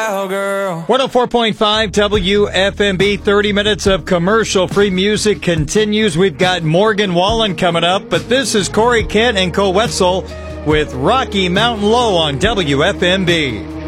cowgirl. 104.5 WFMB, 30 minutes of commercial-free music continues. We've got Morgan Wallen coming up, but this is Corey Kent and Cole Wetzel with Rocky Mountain Low on WFMB.